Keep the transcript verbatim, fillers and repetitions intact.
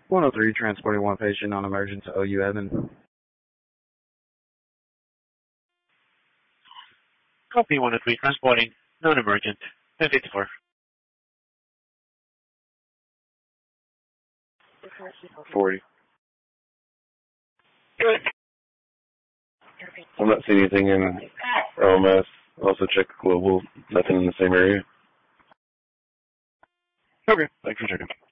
one oh three, transporting one patient on emergence to O U Evan. Copy one oh three, transporting non-emergent, ten fifty-four. forty. Good. I'm not seeing anything in L M S. Also check global. Nothing in the same area. Okay, thanks for checking.